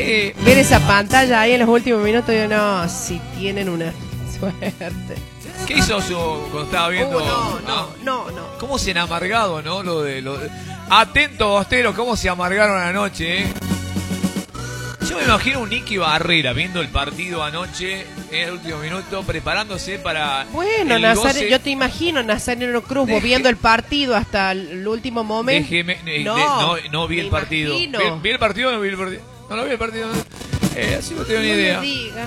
ver esa pantalla ahí en los últimos minutos, yo no, si tienen una suerte. ¿Qué hizo cuando estaba viendo? No. ¿Cómo se han amargado, no? Atento, Bostero, cómo se amargaron anoche, Yo me imagino un Nicky Barrera viendo el partido anoche en el último minuto, preparándose para. Bueno, Nazario, yo te imagino Nazareno Cruz viendo el partido hasta el último momento. No vi el partido. ¿Vi el partido o no vi el partido? No lo vi el partido. Así no tengo ni idea.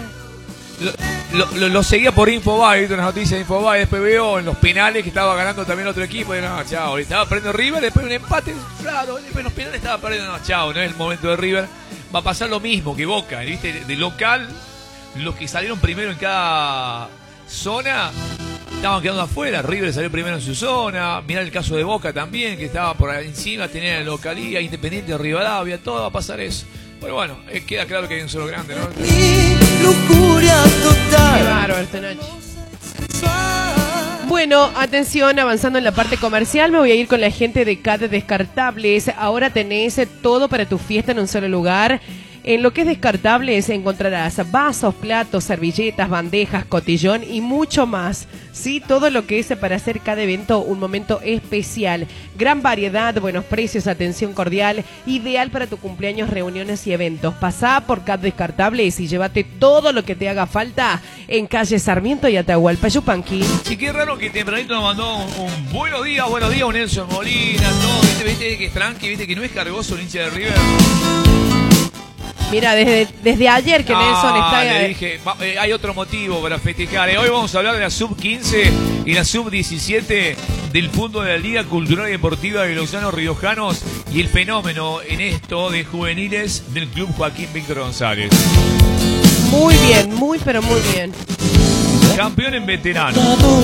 Lo seguía por Infobae, una noticia de Infobae, después veo en los penales que estaba ganando también otro equipo, y no, chao, estaba perdiendo River, después un empate, claro, después en los penales estaba perdiendo, no, chao, no es el momento de River, va a pasar lo mismo que Boca, ¿viste? De local, los que salieron primero en cada zona estaban quedando afuera, River salió primero en su zona, mirá el caso de Boca también, que estaba por encima, tenía la localía, Independiente de Rivadavia, todo va a pasar eso. Pero bueno, queda claro que hay un solo grande, ¿no? Lujuria total. Qué bárbaro esta noche. Bueno, atención, avanzando en la parte comercial, me voy a ir con la gente de CAD Descartables. Ahora tenés todo para tu fiesta en un solo lugar. En lo que es descartables encontrarás vasos, platos, servilletas, bandejas, cotillón y mucho más. Sí, todo lo que es para hacer cada evento un momento especial. Gran variedad, buenos precios, atención cordial, ideal para tu cumpleaños, reuniones y eventos. Pasá por CAD Descartables y llévate todo lo que te haga falta en calle Sarmiento y Atahualpa Yupanqui. Sí, qué raro que tempranito nos mandó un buenos días, un Nelson Molina, todo, viste que es tranqui, viste que no es cargoso el hincha de River. Mira, desde ayer que Nelson está... Le dije, hay otro motivo para festejar. Hoy vamos a hablar de la Sub-15 y la Sub-17 del fútbol de la Liga Cultural y Deportiva de los Llanos Riojanos y el fenómeno en esto de juveniles del Club Joaquín Víctor González. Muy bien, pero muy bien. Campeón en veterano.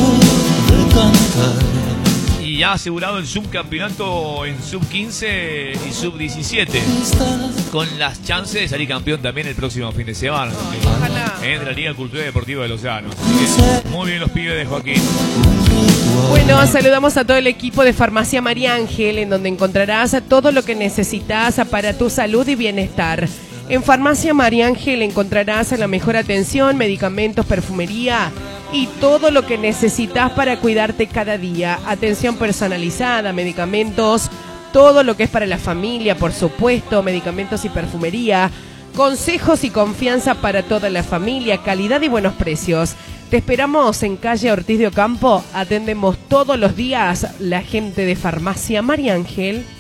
Y ya ha asegurado el subcampeonato en Sub-15 y Sub-17. Con las chances de salir campeón también el próximo fin de semana. Ojalá. En la Liga Cultural y Deportiva de los Llanos. Muy bien los pibes de Joaquín. Bueno, saludamos a todo el equipo de Farmacia María Ángel, en donde encontrarás todo lo que necesitas para tu salud y bienestar. En Farmacia María Ángel encontrarás la mejor atención, medicamentos, perfumería y todo lo que necesitas para cuidarte cada día. Atención personalizada, medicamentos, todo lo que es para la familia, por supuesto, medicamentos y perfumería, consejos y confianza para toda la familia, calidad y buenos precios. Te esperamos en calle Ortiz de Ocampo, atendemos todos los días la gente de Farmacia María Ángel.